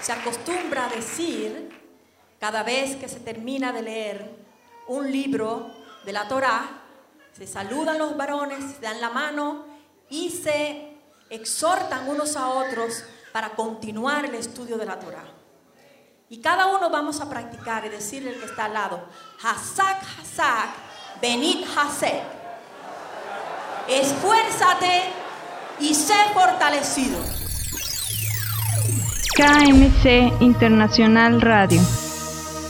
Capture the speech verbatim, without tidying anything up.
se acostumbra a decir, cada vez que se termina de leer un libro de la Torá, se saludan los varones, se dan la mano y se exhortan unos a otros para continuar el estudio de la Torá. Y cada uno vamos a practicar y decirle al que está al lado, Hazak, Hazak, Benit Hasek. Esfuérzate y sé fortalecido. K M C Internacional Radio.